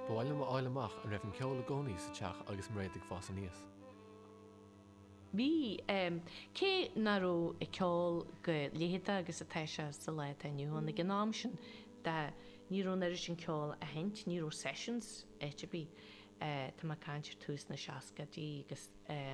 Bhil am áileach an raibh an ceol gcónaí sa teach agus mréad ag fása níos. Bhí cé naró I ceol go léhéta agus a teise sa leid aniu na gnáam sin de níró neidir sin ceol a hent níró sessions éte bí tá má caiintir tús na seacadí agus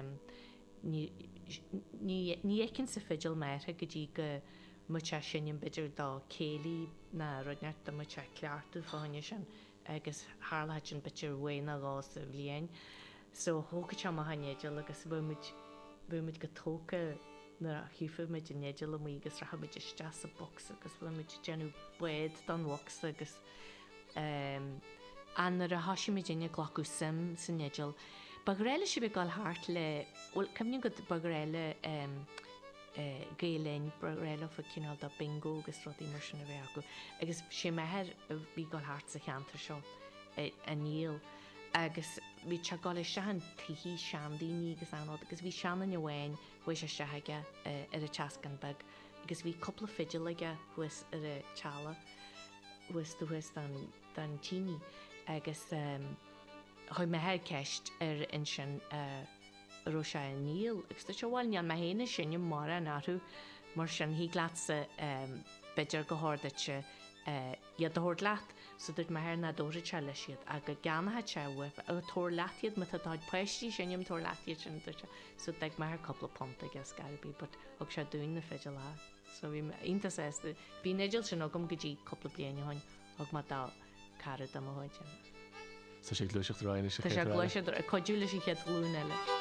ní écinn sa fidil méthe go dtí go muite sin beidir dá céalaí na runeart do muite cleartú fáine sin agus hálaid sin bitir bhhaine gá sa bblion. So thóga te a hanéidir agus bhuiid go tóca na chifa muid in néidir mí agus ratha muid iste sa box agus bfu muid genú buid don wax agus anar a hasisi mé déine ghlacu sim san néidir. Bagréile si bh gáil háart le cemne go bagréile géalainn bagréile fa cinál do bingo agus rodí mar sin a bheith acu. Agus sé metheir bhí gáil háart sa cheantar seo a níl. Agus bhí te gáil sean tuí sean daoine agus anód, agus bhí seanan bhhain bhui sé seaige ar a teascan bag, agus bhí coppla fideal aige thuas ar a teala thuas dohuas don tíine agus chuid metheir ceist ar in sin ro sé a níl, agus tá seoháil an me héana sinne mar an áthú mar sin hí glatsa beidir go háirdaite iad a thóir leat, so dúirt metheir na dóra te lei siad a go ganathe tehah a tóir leatiad me táid poisttí sinnim tóir leatiad sin so ag metheir coppla ponta agus Scarabí, but thug sé dún na fideal lá. So bhí ionanta sésta bhí néidir sin agam go dtí coppla bliana hain thug má dá carad am háid sin. Tá sé gluiseach ráine Tá sé gluiseach chuidúla sí chead glún eile.